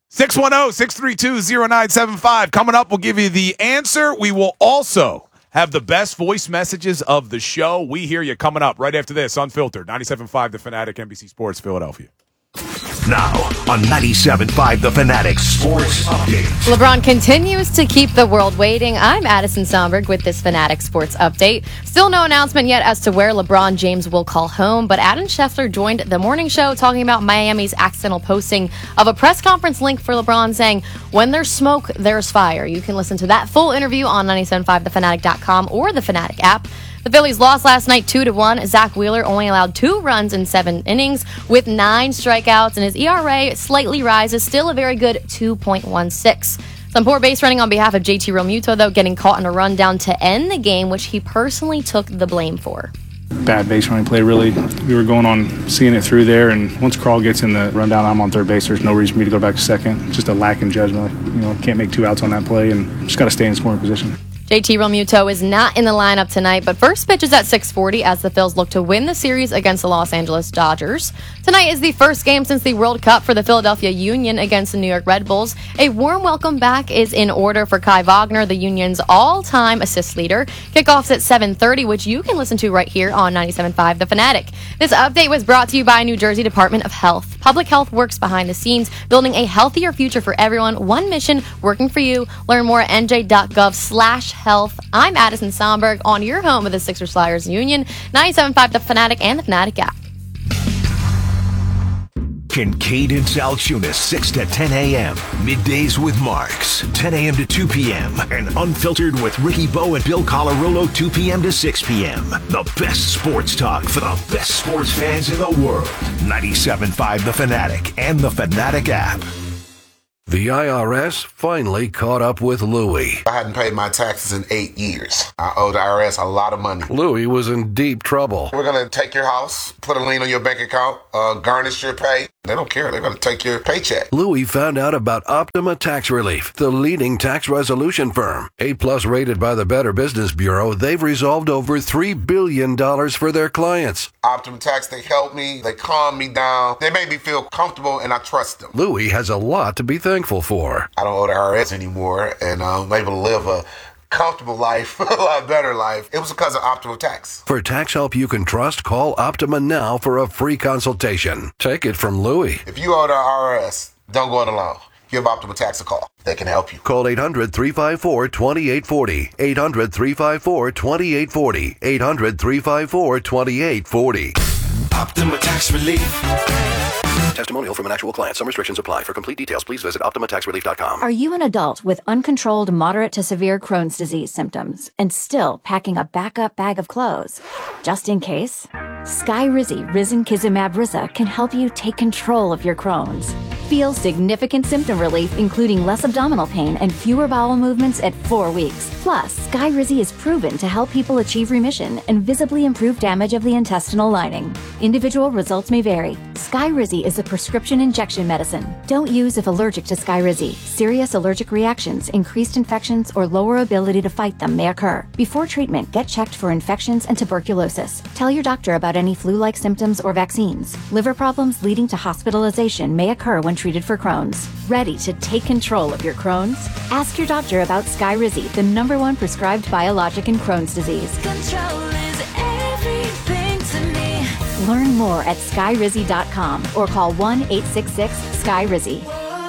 610-632-0975. Coming up, we'll give you the answer. We will also have the best voice messages of the show. We hear you coming up right after this. Unfiltered, 97.5 The Fanatic, NBC Sports, Philadelphia. Now on 97.5 The Fanatic Sports Update. LeBron continues to keep the world waiting. I'm Addison Somberg with this Fanatic Sports Update. Still no announcement yet as to where LeBron James will call home, but Adam Schefter joined the morning show talking about Miami's accidental posting of a press conference link for LeBron saying, when there's smoke, there's fire. You can listen to that full interview on 97.5thefanatic.com or the Fanatic app. The Phillies lost last night 2-1. Zach Wheeler only allowed 2 runs in 7 innings with 9 strikeouts, and his ERA slightly rises, still a very good 2.16. Some poor base running on behalf of JT Realmuto, though, getting caught in a rundown to end the game, which he personally took the blame for. Bad base running play, really. We were going on seeing it through there, and once Carl gets in the rundown, I'm on third base. There's no reason for me to go back to second. Just a lack in judgment. Can't make 2 outs on that play, and just got to stay in scoring position. JT Realmuto is not in the lineup tonight, but first pitch is at 6:40 as the Phils look to win the series against the Los Angeles Dodgers. Tonight is the first game since the World Cup for the Philadelphia Union against the New York Red Bulls. A warm welcome back is in order for Kai Wagner, the Union's all-time assist leader. Kickoff's at 7:30, which you can listen to right here on 97.5 The Fanatic. This update was brought to you by New Jersey Department of Health. Public health works behind the scenes, building a healthier future for everyone. One mission, working for you. Learn more at nj.gov/health. I'm Addison Somberg on your home of the Sixers Flyers Union, 97.5 The Fanatic and the Fanatic app. Kincaid and Sal Tunis, 6 to 10 a.m. Middays with Marks, 10 a.m. to 2 p.m. And Unfiltered with Ricky Bowe and Bill Colarulo, 2 p.m. to 6 p.m. The best sports talk for the best sports fans in the world. 97.5 The Fanatic and the Fanatic app. The IRS finally caught up with Louie. I hadn't paid my taxes in 8 years. I owe the IRS a lot of money. Louie was in deep trouble. We're going to take your house, put a lien on your bank account, garnish your pay. They don't care. They're going to take your paycheck. Louie found out about Optima Tax Relief, the leading tax resolution firm. A-plus rated by the Better Business Bureau, they've resolved over $3 billion for their clients. Optima Tax, they help me. They calm me down. They make me feel comfortable, and I trust them. Louie has a lot to be thankful for. I don't owe the IRS anymore, and I'm able to live a comfortable life, a lot better life. It was because of Optima Tax. For tax help you can trust, call Optima now for a free consultation. Take it from Louie. If you owe the IRS, don't go it alone. Give Optima Tax a call. They can help you. Call 800-354-2840. 800-354-2840. 800-354-2840. Optima Tax Relief. Testimonial from an actual client. Some restrictions apply. For complete details, please visit OptimaTaxRelief.com. Are you an adult with uncontrolled moderate to severe Crohn's disease symptoms and still packing a backup bag of clothes? Just in case, Skyrizi Risankizumab Riza can help you take control of your Crohn's. Feel significant symptom relief, including less abdominal pain and fewer bowel movements at 4 weeks. Plus, Skyrizi is proven to help people achieve remission and visibly improve damage of the intestinal lining. Individual results may vary. Skyrizi is a prescription injection medicine. Don't use if allergic to Skyrizi. Serious allergic reactions, increased infections, or lower ability to fight them may occur. Before treatment, get checked for infections and tuberculosis. Tell your doctor about any flu-like symptoms or vaccines. Liver problems leading to hospitalization may occur when treated for Crohn's. Ready to take control of your Crohn's? Ask your doctor about Skyrizi, the #1 prescribed biologic in Crohn's disease. Control is everything to me. Learn more at skyrizi.com or call 1-866-SKYRIZI.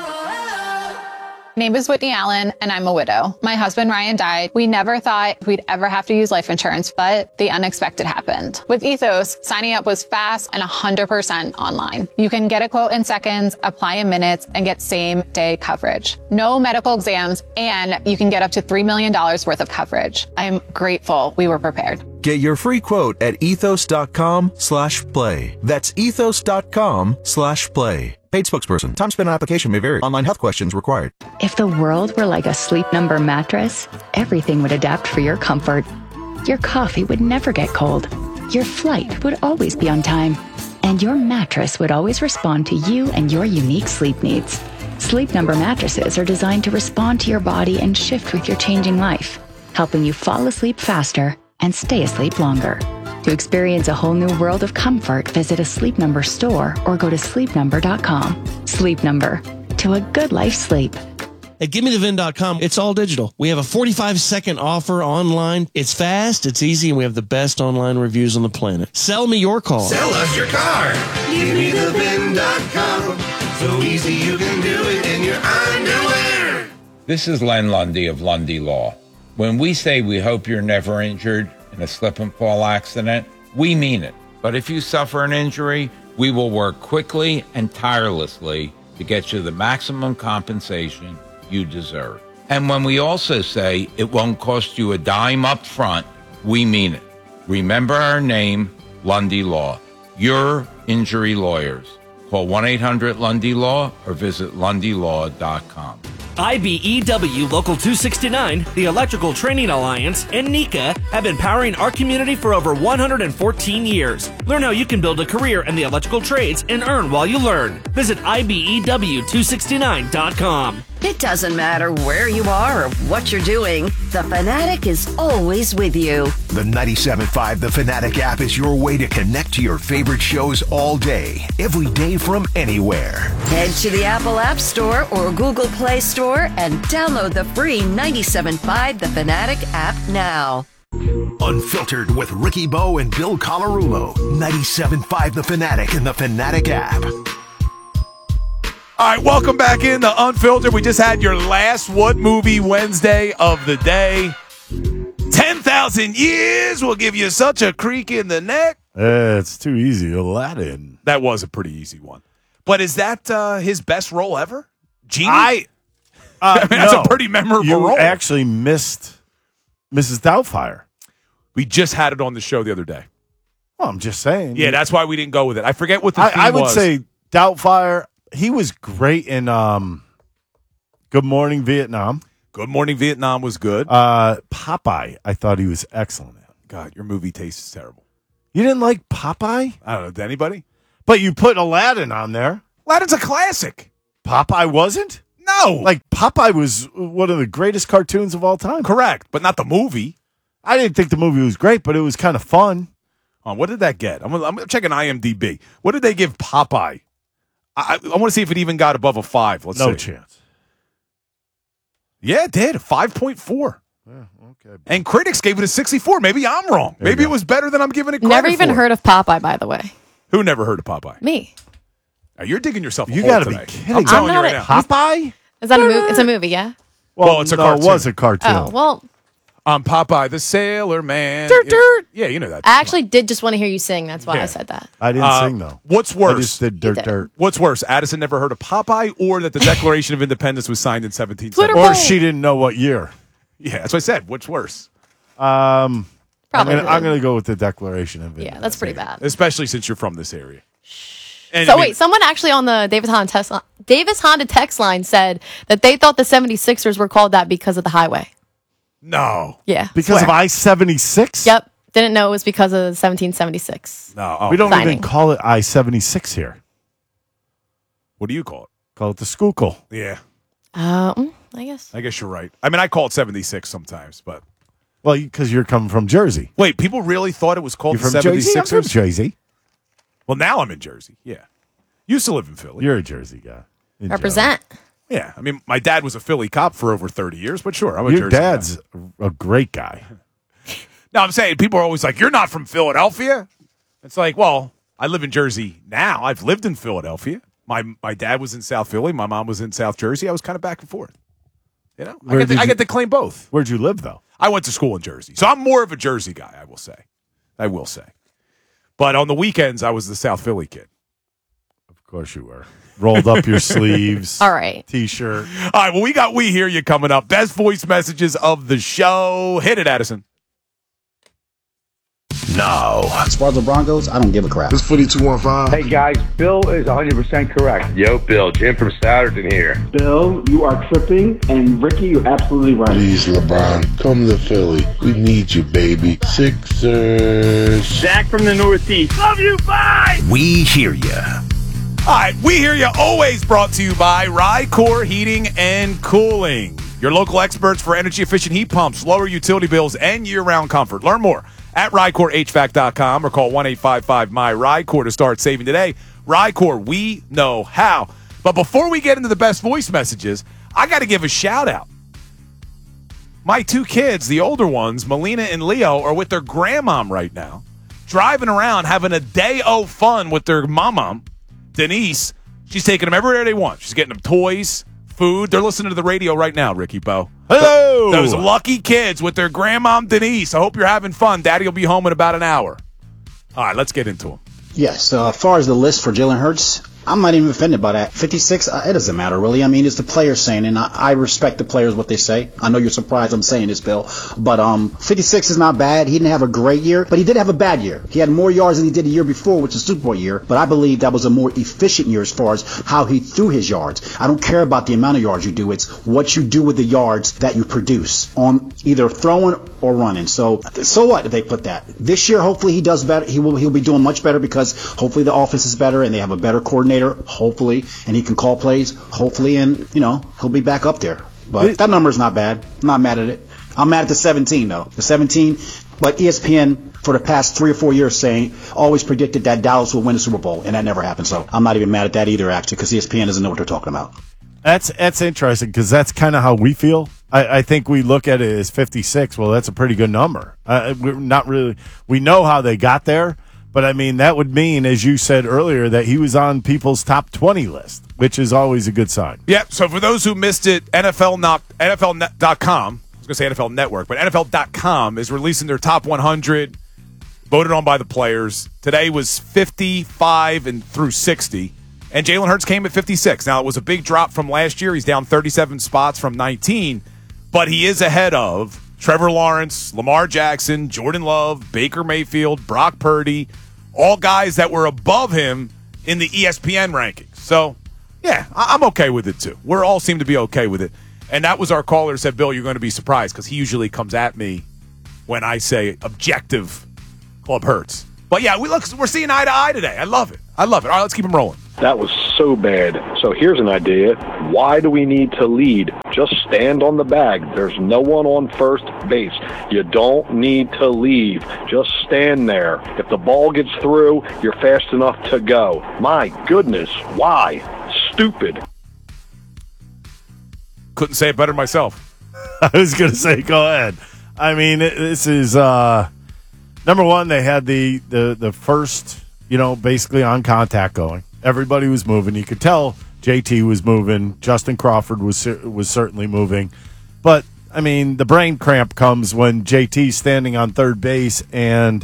My name is Whitney Allen, and I'm a widow. My husband, Ryan, died. We never thought we'd ever have to use life insurance, but the unexpected happened. With Ethos, signing up was fast and 100% online. You can get a quote in seconds, apply in minutes, and get same-day coverage. No medical exams, and you can get up to $3 million worth of coverage. I'm grateful we were prepared. Get your free quote at ethos.com/play. That's ethos.com/play. Paid spokesperson. Time spent on application may vary. Online health questions required. If the world were like a Sleep Number mattress, everything would adapt for your comfort. Your coffee would never get cold. Your flight would always be on time. And your mattress would always respond to you and your unique sleep needs. Sleep Number mattresses are designed to respond to your body and shift with your changing life, helping you fall asleep faster and stay asleep longer. To experience a whole new world of comfort, visit a Sleep Number store or go to sleepnumber.com. Sleep Number. To a good life sleep. At GiveMeTheVin.com, it's all digital. We have a 45-second offer online. It's fast, it's easy, and we have the best online reviews on the planet. Sell me your car. Sell us your car. GiveMeTheVin.com. So easy you can do it in your underwear. This is Len Lundy of Lundy Law. When we say we hope you're never injured in a slip and fall accident, we mean it. But if you suffer an injury, we will work quickly and tirelessly to get you the maximum compensation you deserve. And when we also say it won't cost you a dime up front, we mean it. Remember our name, Lundy Law. Your injury lawyers. Call 1-800-LUNDY-LAW or visit LundyLaw.com. IBEW Local 269, the Electrical Training Alliance, and NECA have been powering our community for over 114 years. Learn how you can build a career in the electrical trades and earn while you learn. Visit IBEW269.com. It doesn't matter where you are or what you're doing, The Fanatic is always with you. The 97.5 The Fanatic app is your way to connect to your favorite shows all day, every day from anywhere. Head to the Apple App Store or Google Play Store and download the free 97.5 The Fanatic app now. Unfiltered with Ricky Bo and Bill Colarulo. 97.5 The Fanatic and The Fanatic app. All right, welcome back in the Unfiltered. We just had your last What Movie Wednesday of the day. 10,000 years will give you such a creak in the neck. It's too easy. Aladdin. That was a pretty easy one. But is that his best role ever? Genie? That's a pretty memorable role. You actually missed Mrs. Doubtfire. We just had it on the show the other day. Well, I'm just saying. Yeah, that's why we didn't go with it. I forget what the theme was. I would say Doubtfire. He was great in Good Morning Vietnam. Good Morning Vietnam was good. Popeye, I thought he was excellent. God, your movie taste is terrible. You didn't like Popeye? I don't know. Did anybody? But you put Aladdin on there. Aladdin's a classic. Popeye wasn't? No. Like, Popeye was one of the greatest cartoons of all time. Correct, but not the movie. I didn't think the movie was great, but it was kind of fun. What did that get? I'm checking IMDb. What did they give Popeye? I want to see if it even got above a 5. Let's see. No chance. Yeah, it did. 5.4. Yeah, okay. And critics gave it a 64. Maybe I'm wrong. Maybe it was better than I'm giving it credit Never even for. heard of Popeye, by the way. Who never heard of Popeye? Me. Now, you're digging yourself a You hole got to be today. kidding. I'm telling you not right a- now. Popeye? Is that a movie? It's a movie, yeah? Well, it's a cartoon. It was a cartoon. Oh, well, I'm Popeye the Sailor Man. Dirt, dirt. Yeah, you know that. I actually did just want to hear you sing. That's why Yeah. I said that. I didn't sing, though. What's I worse? just did dirt. What's worse? Addison never heard of Popeye, or that the Declaration of Independence was signed in 1770? Or she didn't know what year. Yeah, that's what I said. What's worse? I'm Probably gonna go with the Declaration of Yeah, that's pretty bad. Especially since you're from this area. And, So I mean, wait, someone actually on the Davis Honda text line said that they thought the 76ers were called that because of the highway. No. Yeah. Because of I-76? Yep. Didn't know it was because of 1776. No. We don't Signing. even call it I-76 here. What do you call it? Call it the Schuylkill. Yeah. I guess. I guess you're right. I mean, I call it 76 sometimes, but. Well, because you're coming from Jersey. Wait, people really thought it was called You're the from Jersey? 76ers? I'm from Jersey. Well, now I'm in Jersey. Yeah. Used to live in Philly. You're a Jersey guy. in Represent. Yeah. I mean, my dad was a Philly cop for over 30 years, but sure, I'm a Your Jersey dad's a great guy. No, I'm saying people are always like, you're not from Philadelphia. It's like, well, I live in Jersey now. I've lived in Philadelphia. My dad was in South Philly. My mom was in South Jersey. I was kind of back and forth. You know, I get to claim both. Where'd you live, though? I went to school in Jersey. So I'm more of a Jersey guy, I will say. But on the weekends, I was the South Philly kid. Of course you were. Rolled up your sleeves. All right. T-shirt. All right, well, we got We Hear You coming up. Best voice messages of the show. Hit it, Addison. No. As far as the Broncos, I don't give a crap. It's Footy 215. Hey guys, Bill is 100% correct. Yo, Bill, Jim from Souderton here. Bill, you are tripping, and Ricky, you're absolutely right. Please, LeBron, come to Philly. We need you, baby. Sixers. Zach from the Northeast. Love you, bye! We hear ya. All right, We Hear You, always brought to you by Rycor Heating and Cooling. Your local experts for energy-efficient heat pumps, lower utility bills, and year-round comfort. Learn more at RycorHVAC.com or call 1-855-MY-RYCOR to start saving today. Rycor, we know how. But before we get into the best voice messages, I got to give a shout-out. My two kids, the older ones, Melina and Leo, are with their grandmom right now, driving around, having a day of fun with their mom, Denise. She's taking them everywhere they want. She's getting them toys, food. They're listening to the radio right now, Ricky Bo. Hello! Those lucky kids with their grandmom, Denise. I hope you're having fun. Daddy will be home in about an hour. All right, let's get into them. Yes, as far as the list for Jalen Hurts, I'm not even offended by that. 56, it doesn't matter, really. I mean, it's the players saying, and I respect the players, what they say. I know you're surprised I'm saying this, Bill. But 56 is not bad. He didn't have a great year, but he did have a bad year. He had more yards than he did the year before, which is Super Bowl year. But I believe that was a more efficient year as far as how he threw his yards. I don't care about the amount of yards you do. It's what you do with the yards that you produce on either throwing or running. So what if they put that? This year, hopefully he does better. He'll be doing much better because hopefully the offense is better and they have a better coordinator, hopefully, and he can call plays, hopefully, and, he'll be back up there. But that number's not bad. I'm not mad at it. I'm mad at the 17, though. The 17, but ESPN, for the past 3 or 4 years, always predicted that Dallas will win the Super Bowl, and that never happened. So I'm not even mad at that either, actually, because ESPN doesn't know what they're talking about. That's interesting, because that's kind of how we feel. I think we look at it as 56. Well, that's a pretty good number. We're not really. We know how they got there. But, I mean, that would mean, as you said earlier, that he was on people's top 20 list, which is always a good sign. Yeah, so for those who missed it, NFL.com, I was going to say NFL Network, but NFL.com is releasing their top 100 voted on by the players. Today was 55 and through 60, and Jalen Hurts came at 56. Now, it was a big drop from last year. He's down 37 spots from 19, but he is ahead of Trevor Lawrence, Lamar Jackson, Jordan Love, Baker Mayfield, Brock Purdy, all guys that were above him in the ESPN rankings. So Yeah, I'm okay with it, too. We all seem to be okay with it. And that was our caller who said, Bill, you're going to be surprised because he usually comes at me when I say objective club hurts. But, yeah, we're seeing eye to eye today. I love it. All right, let's keep him rolling. That was so bad. So here's an idea. Why do we need to lead? Just stand on the bag. There's no one on first base. You don't need to leave. Just stand there. If the ball gets through, you're fast enough to go. My goodness, why? Stupid. Couldn't say it better myself. I was going to say, go ahead. I mean, this is number one. They had the first, basically on contact going. Everybody was moving. You could tell JT was moving. Justin Crawford was certainly moving. But I mean, the brain cramp comes when JT's standing on third base, and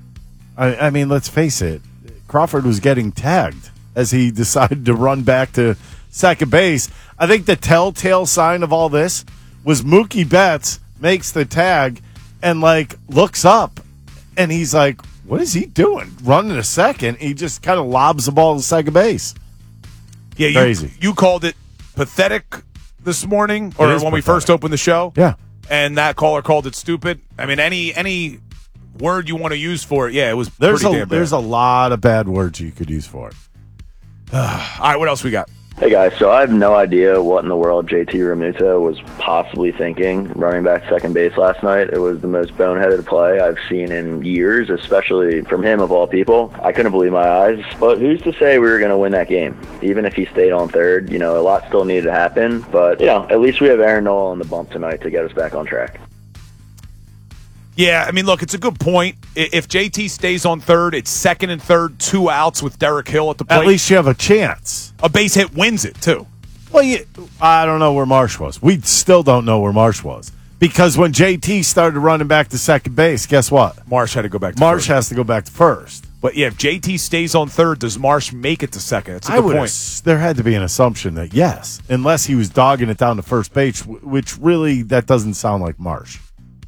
I mean, let's face it, Crawford was getting tagged as he decided to run back to second base. I think the telltale sign of all this was Mookie Betts makes the tag and looks up, and he's like, what is he doing? Running to second. He just kind of lobs the ball to second base. Yeah, crazy. You called it pathetic this morning, or when we first opened the show. Yeah. And that caller called it stupid. I mean, any word you want to use for it, yeah, it was pretty damn bad. There's a lot of bad words you could use for it. All right, what else we got? Hey guys, so I have no idea what in the world JT Realmuto was possibly thinking running back second base last night. It was the most boneheaded play I've seen in years, especially from him of all people. I couldn't believe my eyes, but who's to say we were going to win that game? Even if he stayed on third, a lot still needed to happen, but at least we have Aaron Nola on the bump tonight to get us back on track. Yeah, I mean, look, it's a good point. If JT stays on third, it's second and third, 2 outs with Derek Hill at the plate. At least you have a chance. A base hit wins it, too. Well, I don't know where Marsh was. We still don't know where Marsh was. Because when JT started running back to second base, guess what? Marsh had to go back to Marsh first. has to go back to first. But, yeah, if JT stays on third, does Marsh make it to second? That's a good point. There had to be an assumption that, yes, unless he was dogging it down to first base, which really, that doesn't sound like Marsh.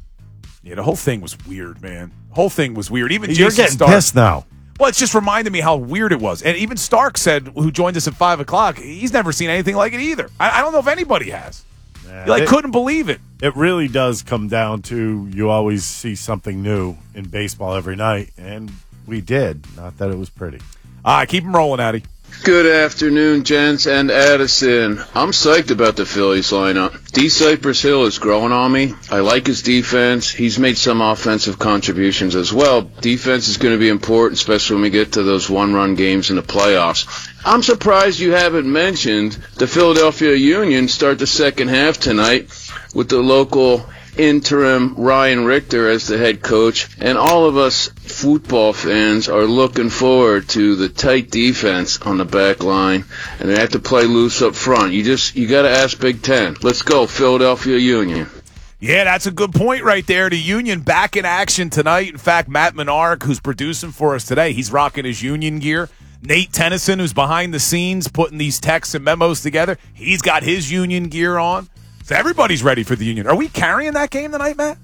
Yeah, the whole thing was weird, man. The whole thing was weird. Even You're Jason getting Stark, pissed now. Well, it's just reminded me how weird it was. And even Stark said, who joined us at 5 o'clock, he's never seen anything like it either. I don't know if anybody has. He couldn't believe it. It really does come down to you always see something new in baseball every night, and we did. Not that it was pretty. All right, keep him rolling, Addy. Good afternoon, gents and Addison. I'm psyched about the Phillies lineup. D. Cypress Hill is growing on me. I like his defense. He's made some offensive contributions as well. Defense is going to be important, especially when we get to those one-run games in the playoffs. I'm surprised you haven't mentioned the Philadelphia Union start the second half tonight with the local interim Ryan Richter as the head coach, and all of us football fans are looking forward to the tight defense on the back line, and they have to play loose up front. You got to ask Big Ten. Let's go, Philadelphia Union. Yeah, that's a good point right there. The Union back in action tonight. In fact, Matt Menard, who's producing for us today, he's rocking his Union gear. Nate Tennyson, who's behind the scenes putting these texts and memos together, he's got his Union gear on. So everybody's ready for the Union. Are we carrying that game tonight, Matt?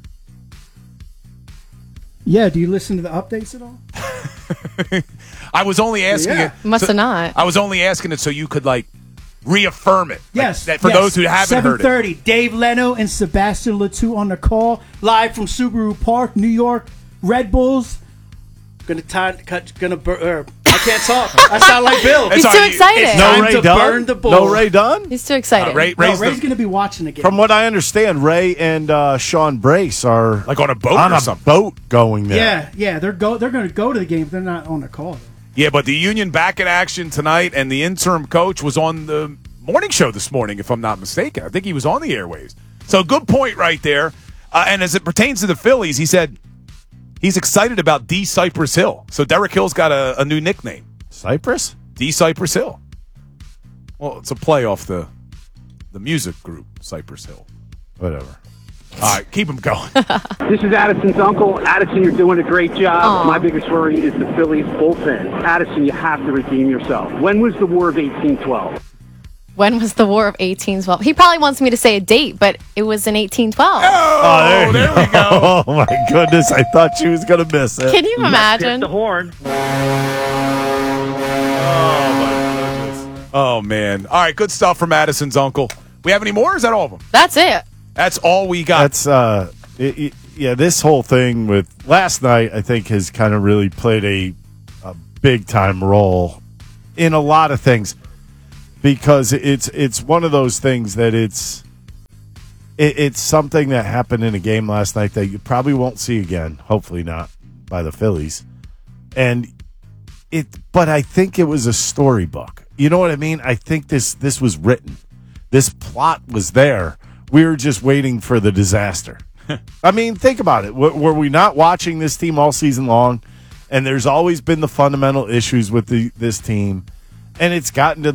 Yeah, do you listen to the updates at all? I was only asking it. Must have not. I was only asking it so you could, reaffirm it. Yes. For those who haven't heard it. 7:30, Dave Leno and Sebastian Latou on the call, live from Subaru Park, New York. Red Bulls. I can't talk. I sound like Bill. He's too excited. It's No time Ray to Dunn? burn the bull. No Ray Dunn? He's too excited. Ray's going to be watching the game. From what I understand, Ray and Sean Brace are on a boat on or a something. boat going there. Yeah, they're going to go to the game. But they're not on the call. Yeah, but the Union back in action tonight, and the interim coach was on the morning show this morning, if I'm not mistaken. I think he was on the airwaves. So good point right there. And as it pertains to the Phillies, he said he's excited about D. Cypress Hill. So Derek Hill's got a new nickname. Cypress? D. Cypress Hill. Well, it's a play off the music group, Cypress Hill. Whatever. All right, keep him going. This is Addison's uncle. Addison, you're doing a great job. My biggest worry is the Phillies bullpen. Addison, you have to redeem yourself. When was the War of 1812? When was the War of 1812? He probably wants me to say a date, but it was in 1812. Oh, there we go. Oh, my goodness. I thought she was going to miss it. Can you imagine? The horn. Oh, my goodness. Oh, man. All right, good stuff from Addison's uncle. We have any more, or is that all of them? That's it. That's all we got. That's, this whole thing with last night, I think, has kind of really played a big-time role in a lot of things because it's one of those things that it's something that happened in a game last night that you probably won't see again, hopefully not, by the Phillies. But I think it was a storybook. You know what I mean? I think this was written. This plot was there. We were just waiting for the disaster. I mean, think about it. Were we not watching this team all season long? And there's always been the fundamental issues with this team. And it's gotten to